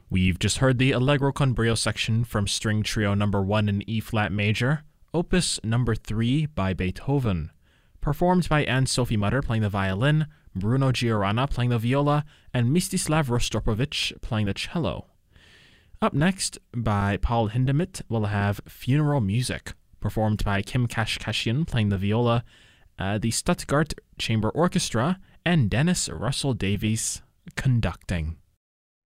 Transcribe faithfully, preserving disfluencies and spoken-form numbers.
We've just heard the Allegro con brio section from String Trio number one in E-flat major, Opus number three by Beethoven, performed by Anne-Sophie Mutter playing the violin, Bruno Giorana playing the viola, and Mstislav Rostropovich playing the cello. Up next, by Paul Hindemith, we'll have Funeral Music, performed by Kim Kashkashian playing the viola, uh, the Stuttgart Chamber Orchestra, and Dennis Russell Davies conducting.